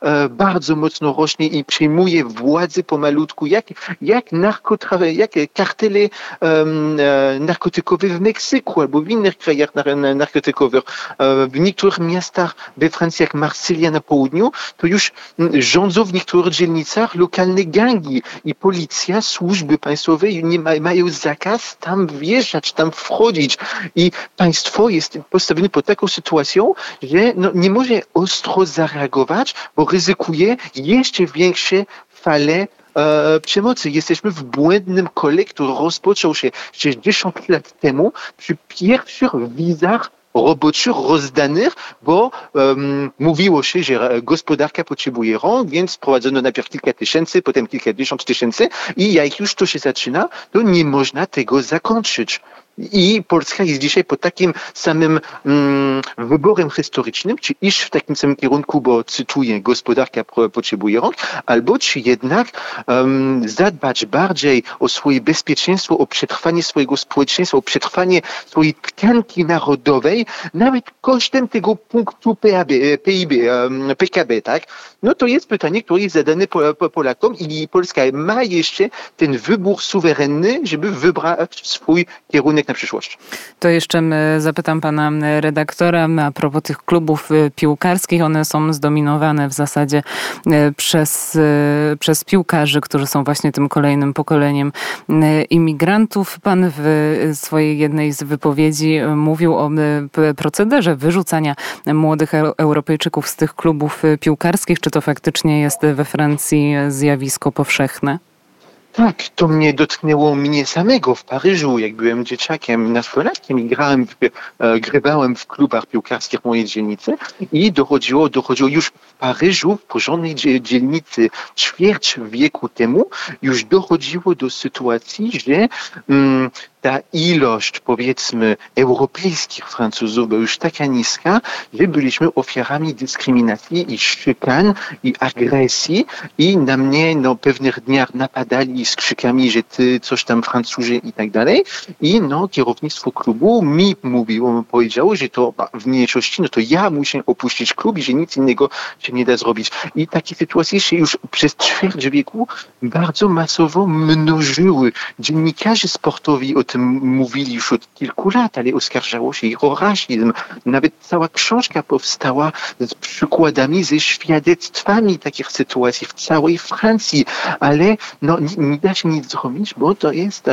bardzo mocno rośnie i przejmuje władzę pomalutku, jak kartele narkotykowe w Meksyku albo w innych krajach narkotykowych. W niektórych miastach we Francji, jak Marsylia na południu, to już rządzą w niektórych dzielnicach lokalne gangi i policja, służby państwowe mają zakaz tam wjeżdżać, tam wchodzić. I państwo jest postawione pod taką sytuacją, że nie może ostro zareagować, bo ryzykuje jeszcze większe fale przemocy. Jesteśmy w błędnym kole, który rozpoczął się 60 lat temu przy pierwszych wizach roboczych rozdanych, bo mówiło się, że gospodarka potrzebuje rąk, więc wprowadzono najpierw kilka tysięcy, potem kilkadziesiąt tysięcy i jak już to się zaczyna, to nie można tego zakończyć. I Polska jest dzisiaj pod takim samym wyborem historycznym, czy iść w takim samym kierunku, bo cytuję, gospodarka potrzebuje rąk, albo czy jednak zadbać bardziej o swoje bezpieczeństwo, o przetrwanie swojego społeczeństwa, o przetrwanie swojej tkanki narodowej, nawet kosztem tego punktu PKB, tak? No to jest pytanie, które jest zadane Polakom i Polska ma jeszcze ten wybór suwerenny, żeby wybrać swój kierunek na przyszłość. To jeszcze zapytam pana redaktora a propos tych klubów piłkarskich. One są zdominowane w zasadzie przez piłkarzy, którzy są właśnie tym kolejnym pokoleniem imigrantów. Pan w swojej jednej z wypowiedzi mówił o procederze wyrzucania młodych Europejczyków z tych klubów piłkarskich. Czy to faktycznie jest we Francji zjawisko powszechne? Tak, to mnie dotknęło mnie samego w Paryżu, jak byłem dzieciakiem, nastolatkiem i grywałem w klubach piłkarskich mojej dzielnicy i dochodziło już w Paryżu, w porządnej dzielnicy ćwierć wieku temu, już dochodziło do sytuacji, że ta ilość, powiedzmy, europejskich Francuzów była już taka niska, że byliśmy ofiarami dyskryminacji i szykan i agresji i na mnie pewnych dniach napadali z krzykami, że ty coś tam Francuzie i tak dalej. I kierownictwo klubu mi powiedziało, że to w mniejszości, to ja muszę opuścić klub i że nic innego się nie da zrobić. I takie sytuacje się już przez ćwierć wieku bardzo masowo mnożyły. Dziennikarze sportowi o tym mówili już od kilku lat, ale oskarżało się ich o rasizm. Nawet cała książka powstała z przykładami, ze świadectwami takich sytuacji w całej Francji, ale nie da się nic zrobić, bo to jest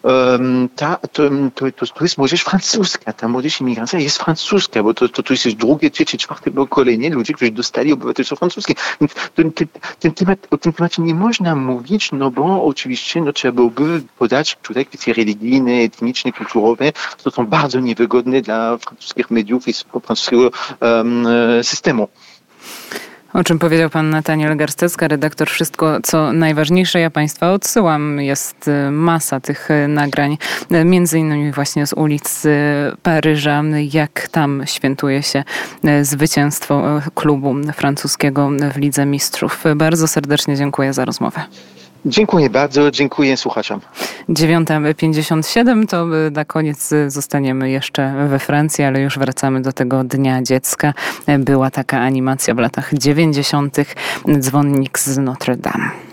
to jest młodzież francuska. Ta młodzież imigrancja jest francuska, bo to jest drugie, trzecie, czwarte pokolenie ludzi, którzy dostali obywatelstwo francuskie. Więc o tym temacie nie można mówić, bo oczywiście trzeba byłoby podać tutaj kwestie religijne, etniczne, kulturowe, to są bardzo niewygodne dla francuskich mediów i francuskiego systemu. O czym powiedział pan Nataniel Garstecka, redaktor Wszystko, co najważniejsze. Ja państwa odsyłam. Jest masa tych nagrań, między innymi właśnie z ulic Paryża, jak tam świętuje się zwycięstwo klubu francuskiego w Lidze Mistrzów. Bardzo serdecznie dziękuję za rozmowę. Dziękuję bardzo, dziękuję słuchaczom. 9:57 to na koniec zostaniemy jeszcze we Francji, ale już wracamy do tego Dnia Dziecka. Była taka animacja w latach 90. Dzwonnik z Notre Dame.